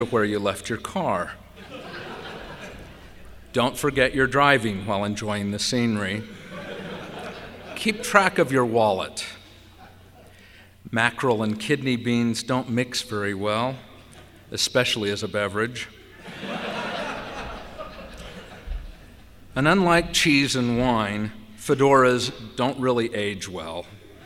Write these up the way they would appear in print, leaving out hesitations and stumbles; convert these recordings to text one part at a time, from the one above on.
where you left your car. Don't forget you're driving while enjoying the scenery. Keep track of your wallet. Mackerel and kidney beans don't mix very well, especially as a beverage. And unlike cheese and wine, fedoras don't really age well.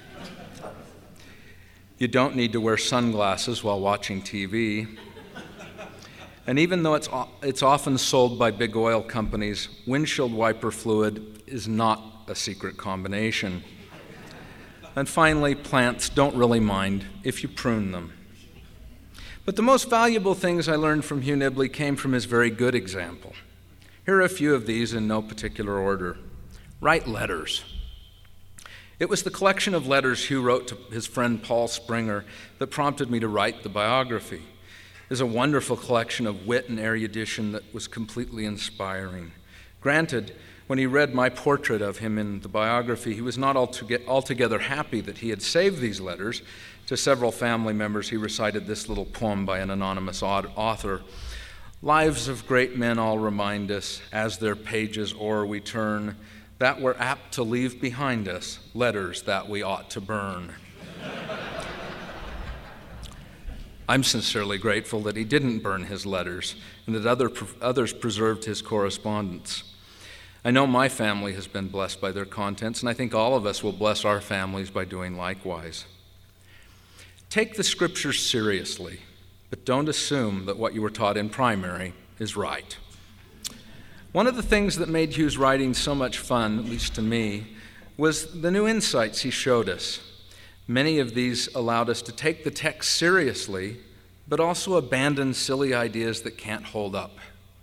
You don't need to wear sunglasses while watching TV. And even though it's often sold by big oil companies, windshield wiper fluid is not a secret combination. And finally, plants don't really mind if you prune them. But the most valuable things I learned from Hugh Nibley came from his very good example. Here are a few of these in no particular order. Write letters. It was the collection of letters Hugh wrote to his friend Paul Springer that prompted me to write the biography. It is a wonderful collection of wit and erudition that was completely inspiring. Granted, when he read my portrait of him in the biography, he was not altogether happy that he had saved these letters. To several family members, he recited this little poem by an anonymous author. Lives of great men all remind us, as their pages o'er we turn, that we're apt to leave behind us letters that we ought to burn. I'm sincerely grateful that he didn't burn his letters and that others preserved his correspondence. I know my family has been blessed by their contents, and I think all of us will bless our families by doing likewise. Take the scriptures seriously, but don't assume that what you were taught in primary is right. One of the things that made Hugh's writing so much fun, at least to me, was the new insights he showed us. Many of these allowed us to take the text seriously, but also abandon silly ideas that can't hold up.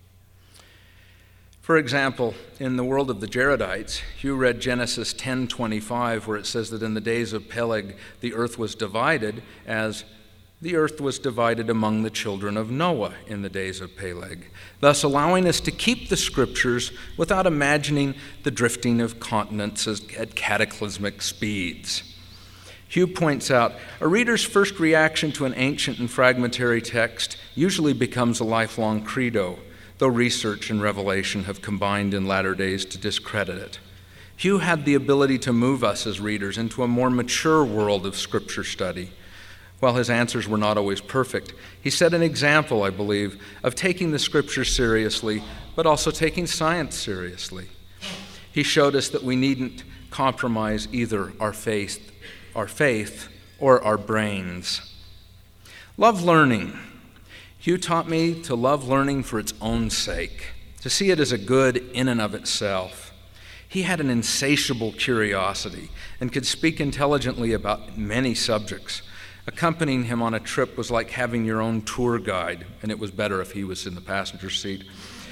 For example, in the world of the Jaredites, Hugh read Genesis 10:25, where it says that in the days of Peleg, the earth was divided, as the earth was divided among the children of Noah in the days of Peleg, thus allowing us to keep the scriptures without imagining the drifting of continents at cataclysmic speeds. Hugh points out, a reader's first reaction to an ancient and fragmentary text usually becomes a lifelong credo, though research and revelation have combined in latter days to discredit it. Hugh had the ability to move us as readers into a more mature world of scripture study. While his answers were not always perfect, he set an example, I believe, of taking the scriptures seriously, but also taking science seriously. He showed us that we needn't compromise either our faith or our brains. Love learning. Hugh taught me to love learning for its own sake, to see it as a good in and of itself. He had an insatiable curiosity and could speak intelligently about many subjects. Accompanying him on a trip was like having your own tour guide, and it was better if he was in the passenger seat.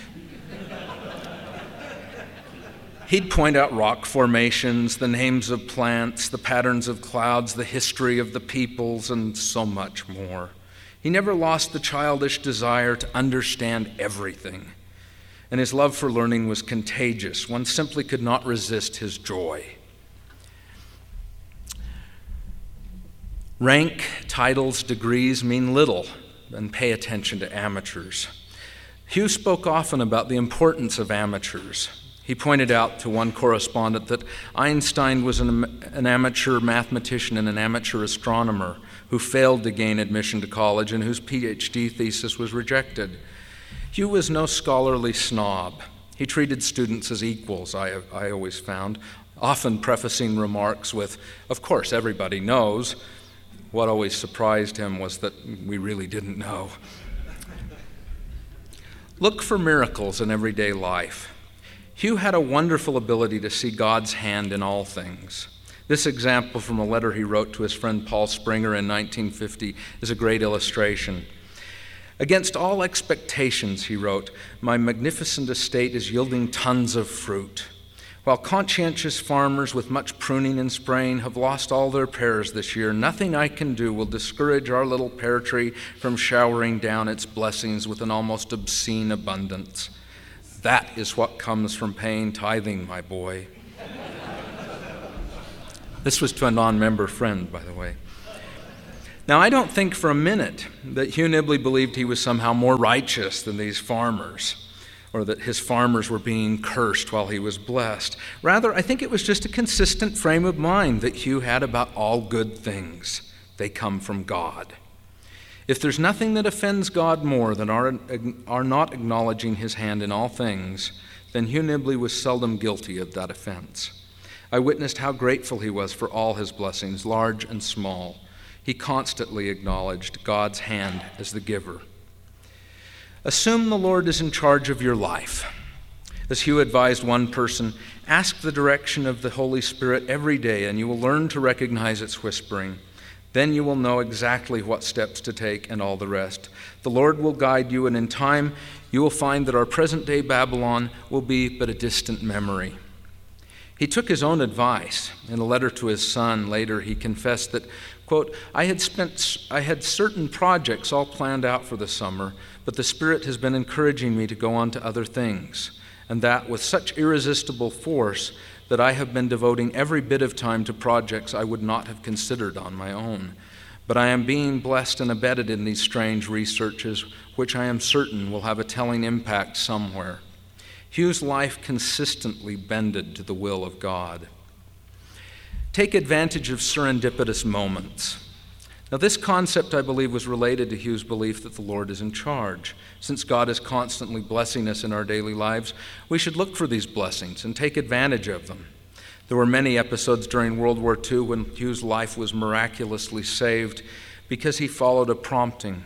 He'd point out rock formations, the names of plants, the patterns of clouds, the history of the peoples, and so much more. He never lost the childish desire to understand everything, and his love for learning was contagious. One simply could not resist his joy. Rank, titles, degrees mean little, and pay attention to amateurs. Hugh spoke often about the importance of amateurs. He pointed out to one correspondent that Einstein was an amateur mathematician and an amateur astronomer who failed to gain admission to college and whose PhD thesis was rejected. Hugh was no scholarly snob. He treated students as equals, I always found, often prefacing remarks with, "Of course, everybody knows." What always surprised him was that we really didn't know. Look for miracles in everyday life. Hugh had a wonderful ability to see God's hand in all things. This example from a letter he wrote to his friend Paul Springer in 1950 is a great illustration. Against all expectations, he wrote, my magnificent estate is yielding tons of fruit. While conscientious farmers with much pruning and spraying have lost all their pears this year, nothing I can do will discourage our little pear tree from showering down its blessings with an almost obscene abundance. That is what comes from paying tithing, my boy. This was to a non-member friend, by the way. Now, I don't think for a minute that Hugh Nibley believed he was somehow more righteous than these farmers, or that his farmers were being cursed while he was blessed. Rather, I think it was just a consistent frame of mind that Hugh had about all good things. They come from God. If there's nothing that offends God more than our not acknowledging his hand in all things, then Hugh Nibley was seldom guilty of that offense. I witnessed how grateful he was for all his blessings, large and small. He constantly acknowledged God's hand as the giver. Assume the Lord is in charge of your life. As Hugh advised one person, ask the direction of the Holy Spirit every day, and you will learn to recognize its whispering. Then you will know exactly what steps to take and all the rest. The Lord will guide you, and in time you will find that our present-day Babylon will be but a distant memory. He took his own advice. In a letter to his son later, he confessed that, quote, I had certain projects all planned out for the summer, but the Spirit has been encouraging me to go on to other things, and that with such irresistible force that I have been devoting every bit of time to projects I would not have considered on my own. But I am being blessed and abetted in these strange researches, which I am certain will have a telling impact somewhere. Hugh's life consistently bended to the will of God. Take advantage of serendipitous moments. Now, this concept, I believe, was related to Hugh's belief that the Lord is in charge. Since God is constantly blessing us in our daily lives, we should look for these blessings and take advantage of them. There were many episodes during World War II when Hugh's life was miraculously saved because he followed a prompting.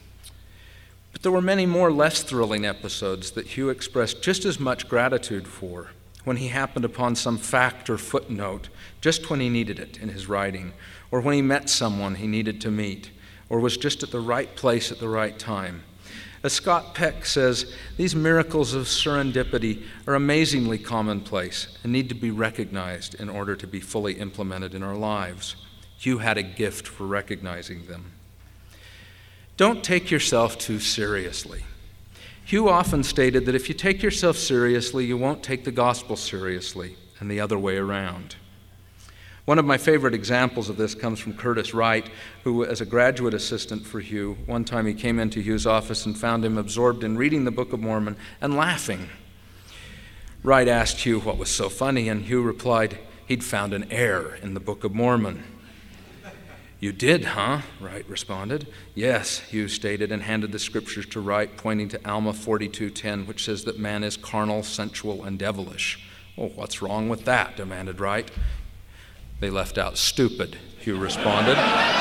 But there were many more less thrilling episodes that Hugh expressed just as much gratitude for when he happened upon some fact or footnote just when he needed it in his writing, or when he met someone he needed to meet, or was just at the right place at the right time. As Scott Peck says, these miracles of serendipity are amazingly commonplace and need to be recognized in order to be fully implemented in our lives. Hugh had a gift for recognizing them. Don't take yourself too seriously. Hugh often stated that if you take yourself seriously, you won't take the gospel seriously, and the other way around. One of my favorite examples of this comes from Curtis Wright, who, as a graduate assistant for Hugh, one time he came into Hugh's office and found him absorbed in reading the Book of Mormon and laughing. Wright asked Hugh what was so funny, and Hugh replied he'd found an error in the Book of Mormon. You did, huh? Wright responded. Yes, Hugh stated, and handed the scriptures to Wright, pointing to Alma 42:10, which says that man is carnal, sensual, and devilish. Well, what's wrong with that? Demanded Wright. They left out stupid, Hugh responded.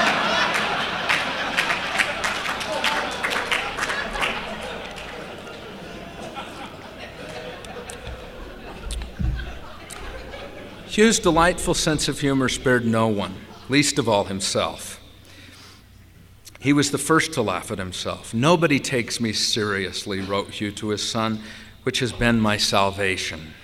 Hugh's delightful sense of humor spared no one, least of all himself. He was the first to laugh at himself. Nobody takes me seriously, wrote Hugh to his son, which has been my salvation.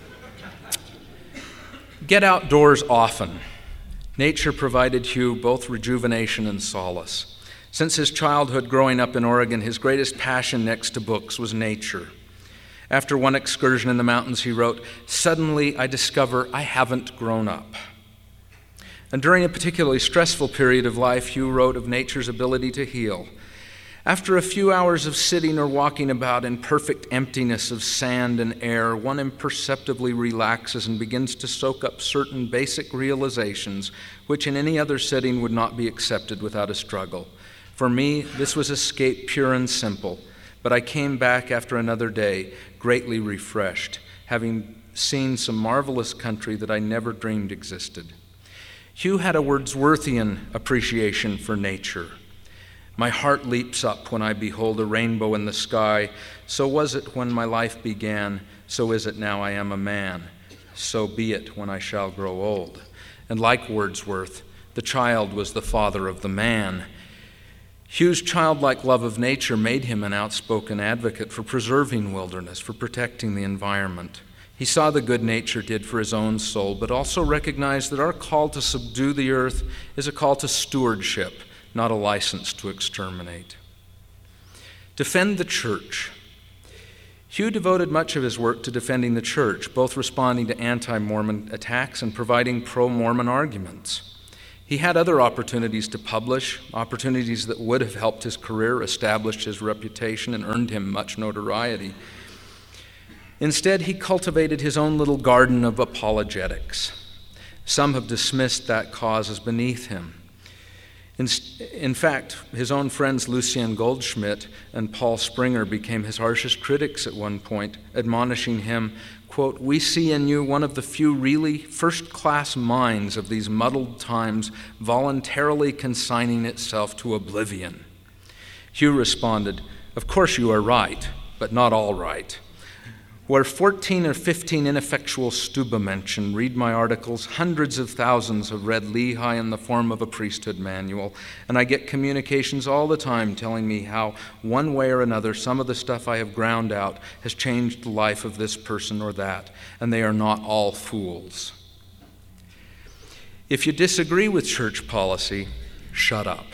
Get outdoors often. Nature provided Hugh both rejuvenation and solace. Since his childhood growing up in Oregon, his greatest passion next to books was nature. After one excursion in the mountains, he wrote, "Suddenly I discover I haven't grown up." And during a particularly stressful period of life, Hugh wrote of nature's ability to heal. After a few hours of sitting or walking about in perfect emptiness of sand and air, one imperceptibly relaxes and begins to soak up certain basic realizations which in any other setting would not be accepted without a struggle. For me, this was escape pure and simple, but I came back after another day, greatly refreshed, having seen some marvelous country that I never dreamed existed. Hugh had a Wordsworthian appreciation for nature. My heart leaps up when I behold a rainbow in the sky. So was it when my life began, so is it now I am a man. So be it when I shall grow old. And like Wordsworth, the child was the father of the man. Hugh's childlike love of nature made him an outspoken advocate for preserving wilderness, for protecting the environment. He saw the good nature did for his own soul, but also recognized that our call to subdue the earth is a call to stewardship, not a license to exterminate. Defend the church. Hugh devoted much of his work to defending the church, both responding to anti-Mormon attacks and providing pro-Mormon arguments. He had other opportunities to publish, opportunities that would have helped his career, established his reputation, and earned him much notoriety. Instead, he cultivated his own little garden of apologetics. Some have dismissed that cause as beneath him. In fact, his own friends Lucien Goldschmidt and Paul Springer became his harshest critics at one point, admonishing him, quote, "We see in you one of the few really first-class minds of these muddled times voluntarily consigning itself to oblivion." Hugh responded, "Of course you are right, but not all right. Where 14 or 15 ineffectual Stuba read my articles, hundreds of thousands have read Lehi in the form of a priesthood manual, and I get communications all the time telling me how, one way or another, some of the stuff I have ground out has changed the life of this person or that, and they are not all fools. If you disagree with church policy, shut up."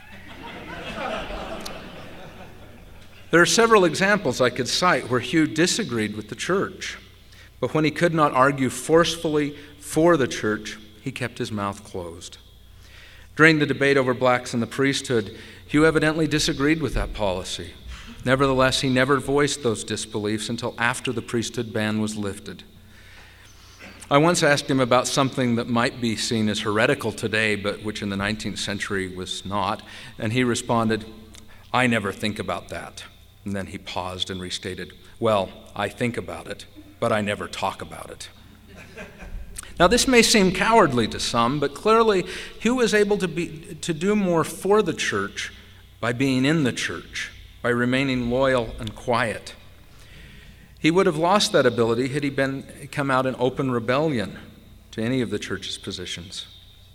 There are several examples I could cite where Hugh disagreed with the church, but when he could not argue forcefully for the church, he kept his mouth closed. During the debate over blacks in the priesthood, Hugh evidently disagreed with that policy. Nevertheless, he never voiced those disbeliefs until after the priesthood ban was lifted. I once asked him about something that might be seen as heretical today, but which in the 19th century was not, and he responded, "I never think about that." And then he paused and restated, "Well, I think about it, but I never talk about it." Now, this may seem cowardly to some, but clearly Hugh was able to do more for the church by being in the church, by remaining loyal and quiet. He would have lost that ability had he come out in open rebellion to any of the church's positions.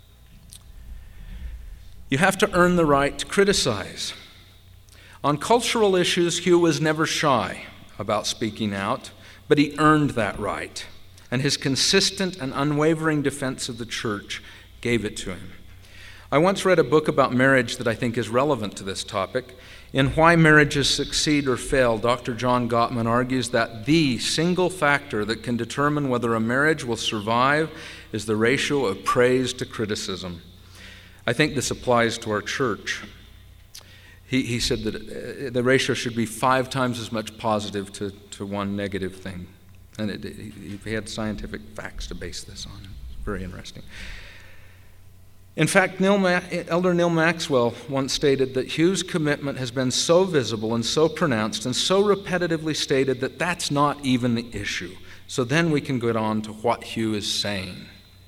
You have to earn the right to criticize. On cultural issues, Hugh was never shy about speaking out, but he earned that right, and his consistent and unwavering defense of the church gave it to him. I once read a book about marriage that I think is relevant to this topic. In Why Marriages Succeed or Fail, Dr. John Gottman argues that the single factor that can determine whether a marriage will survive is the ratio of praise to criticism. I think this applies to our church. He said that the ratio should be 5 times as much positive to one negative thing. And he had scientific facts to base this on. Very interesting. In fact, Elder Neil Maxwell once stated that Hugh's commitment has been so visible and so pronounced and so repetitively stated that that's not even the issue. So then we can get on to what Hugh is saying.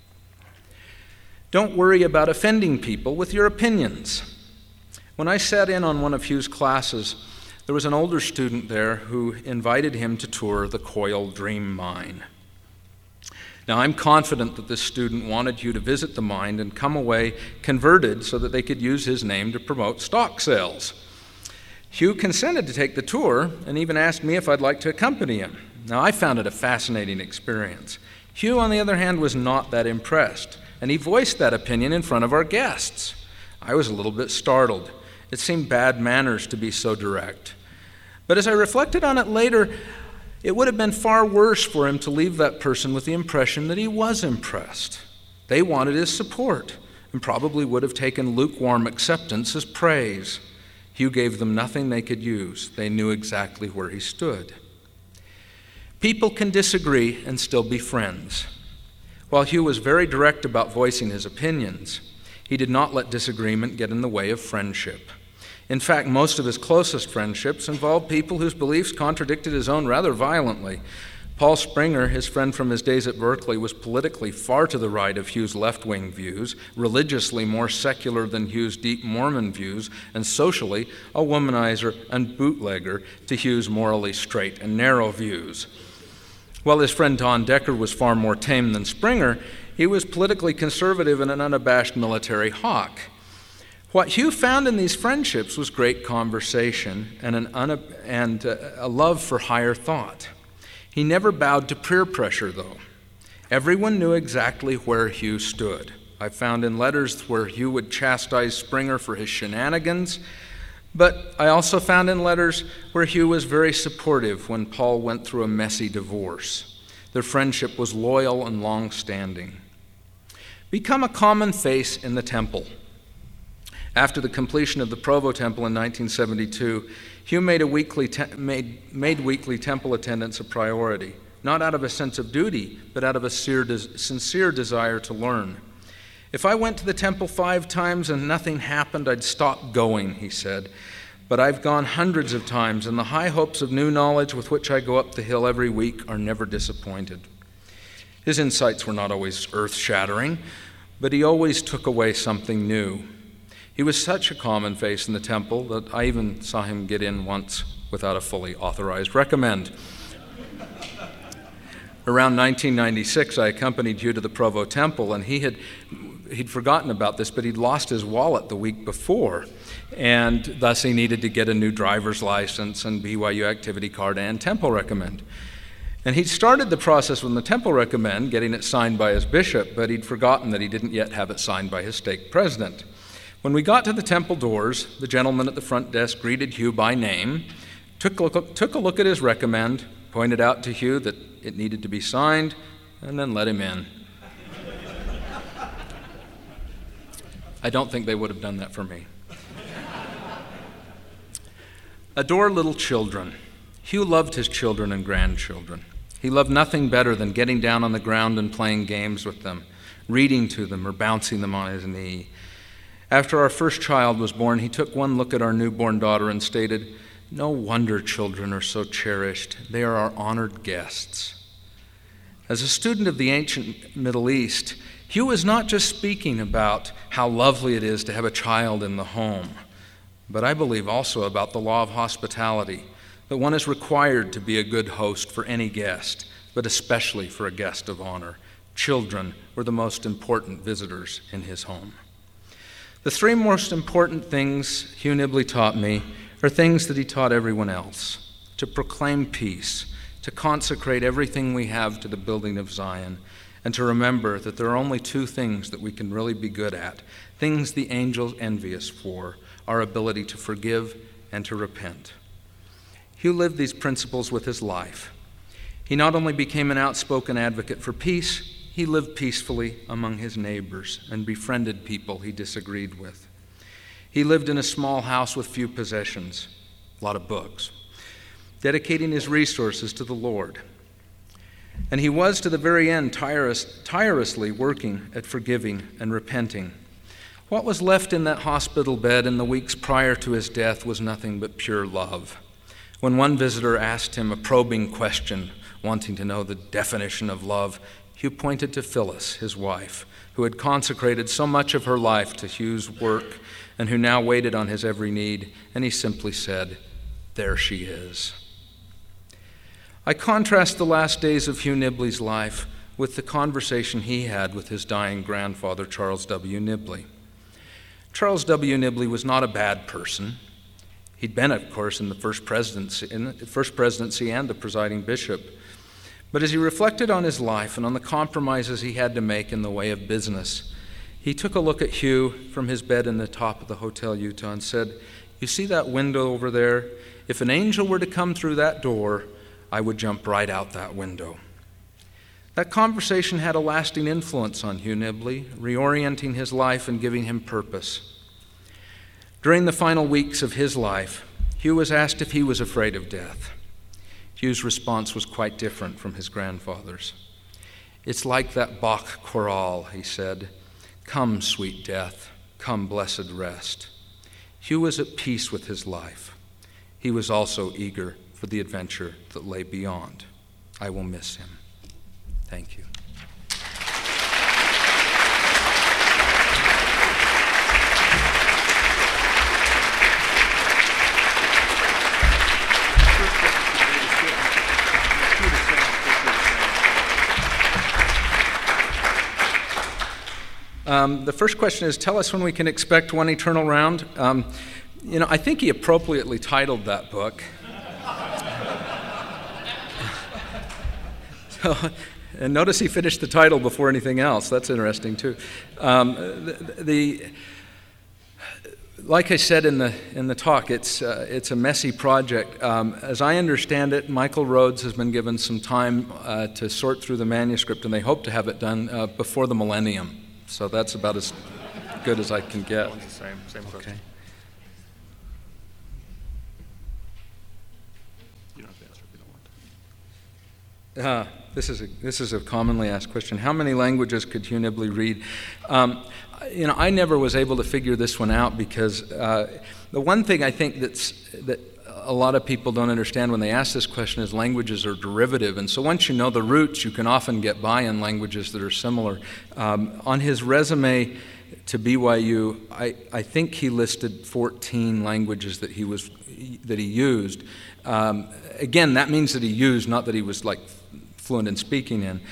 Don't worry about offending people with your opinions. When I sat in on one of Hugh's classes, there was an older student there who invited him to tour the Coil Dream Mine. Now, I'm confident that this student wanted Hugh to visit the mine and come away converted so that they could use his name to promote stock sales. Hugh consented to take the tour and even asked me if I'd like to accompany him. Now, I found it a fascinating experience. Hugh, on the other hand, was not that impressed, and he voiced that opinion in front of our guests. I was a little bit startled. It seemed bad manners to be so direct. But as I reflected on it later, it would have been far worse for him to leave that person with the impression that he was impressed. They wanted his support and probably would have taken lukewarm acceptance as praise. Hugh gave them nothing they could use. They knew exactly where he stood. People can disagree and still be friends. While Hugh was very direct about voicing his opinions, he did not let disagreement get in the way of friendship. In fact, most of his closest friendships involved people whose beliefs contradicted his own rather violently. Paul Springer, his friend from his days at Berkeley, was politically far to the right of Hugh's left-wing views, religiously more secular than Hugh's deep Mormon views, and socially a womanizer and bootlegger to Hugh's morally straight and narrow views. While his friend Don Decker was far more tame than Springer, he was politically conservative and an unabashed military hawk. What Hugh found in these friendships was great conversation and a love for higher thought. He never bowed to peer pressure, though. Everyone knew exactly where Hugh stood. I found in letters where Hugh would chastise Springer for his shenanigans, but I also found in letters where Hugh was very supportive when Paul went through a messy divorce. Their friendship was loyal and long-standing. become a common face in the temple. After the completion of the Provo Temple in 1972, Hugh made weekly temple attendance a priority, not out of a sense of duty, but out of a sincere desire to learn. If I went to the temple 5 times and nothing happened, I'd stop going, he said. But I've gone hundreds of times, and the high hopes of new knowledge with which I go up the hill every week are never disappointed. His insights were not always earth-shattering, but he always took away something new. He was such a common face in the temple that I even saw him get in once without a fully authorized recommend. Around 1996, I accompanied Hugh to the Provo Temple, and he'd forgotten about this, but he'd lost his wallet the week before, and thus he needed to get a new driver's license and BYU activity card and temple recommend. And he'd started the process with the temple recommend, getting it signed by his bishop, but he'd forgotten that he didn't yet have it signed by his stake president. When we got to the temple doors, the gentleman at the front desk greeted Hugh by name, took a look at his recommend, pointed out to Hugh that it needed to be signed, and then let him in. I don't think they would have done that for me. Adore little children. Hugh loved his children and grandchildren. He loved nothing better than getting down on the ground and playing games with them, reading to them or bouncing them on his knee. After our first child was born, he took one look at our newborn daughter and stated, "No wonder children are so cherished. They are our honored guests." As a student of the ancient Middle East, Hugh was not just speaking about how lovely it is to have a child in the home, but I believe also about the law of hospitality, that one is required to be a good host for any guest, but especially for a guest of honor. Children were the most important visitors in his home. The 3 most important things Hugh Nibley taught me are things that he taught everyone else: to proclaim peace, to consecrate everything we have to the building of Zion, and to remember that there are only 2 things that we can really be good at, things the angels envy us for: our ability to forgive and to repent. Hugh lived these principles with his life. He not only became an outspoken advocate for peace, he lived peacefully among his neighbors and befriended people he disagreed with. He lived in a small house with few possessions, a lot of books, dedicating his resources to the Lord. And he was, to the very end, tirelessly working at forgiving and repenting. What was left in that hospital bed in the weeks prior to his death was nothing but pure love. When one visitor asked him a probing question, wanting to know the definition of love, Hugh pointed to Phyllis, his wife, who had consecrated so much of her life to Hugh's work and who now waited on his every need, and he simply said, "There she is." I contrast the last days of Hugh Nibley's life with the conversation he had with his dying grandfather, Charles W. Nibley. Charles W. Nibley was not a bad person. He'd been, of course, in the first presidency and the presiding bishop. But as he reflected on his life and on the compromises he had to make in the way of business, he took a look at Hugh from his bed in the top of the Hotel Utah and said, "You see that window over there? If an angel were to come through that door, I would jump right out that window." That conversation had a lasting influence on Hugh Nibley, reorienting his life and giving him purpose. During the final weeks of his life, Hugh was asked if he was afraid of death. Hugh's response was quite different from his grandfather's. "It's like that Bach chorale," he said. "Come, sweet death, come, blessed rest." Hugh was at peace with his life. He was also eager for the adventure that lay beyond. I will miss him. Thank you. The first question is, tell us when we can expect One Eternal Round. I think he appropriately titled that book. And notice he finished the title before anything else. That's interesting too. Like I said in the talk, it's a messy project. As I understand it, Michael Rhodes has been given some time to sort through the manuscript, and they hope to have it done before the millennium. So that's about as good as I can get. One's the same question. Okay. You don't have to answer if you don't want to. This is a commonly asked question. How many languages could Hugh Nibley read? I never was able to figure this one out because the one thing I think that a lot of people don't understand when they ask this question is languages are derivative, and so once you know the roots, you can often get by in languages that are similar. On his resume to BYU, I think he listed 14 languages that he used. Again, that means that he used, not that he was like fluent in speaking in.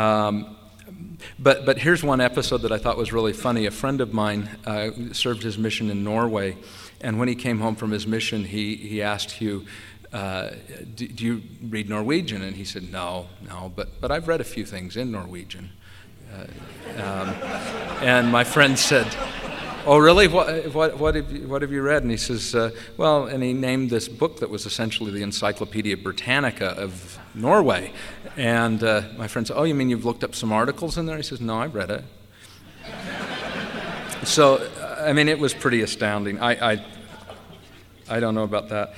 But here's one episode that I thought was really funny. A friend of mine served his mission in Norway, and when he came home from his mission, he asked Hugh, do you read Norwegian? And he said, no, but I've read a few things in Norwegian. And my friend said, oh, really? What have you read? And he says, well, and he named this book that was essentially the Encyclopedia Britannica of Norway. And my friend said, oh, you mean you've looked up some articles in there? He says, no, I've read it. So, I mean, it was pretty astounding. I don't know about that.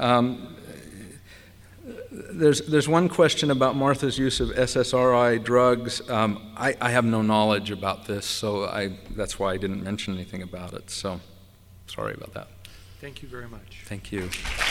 There's one question about Martha's use of SSRI drugs. I have no knowledge about this, so that's why I didn't mention anything about it. So, sorry about that. Thank you very much. Thank you.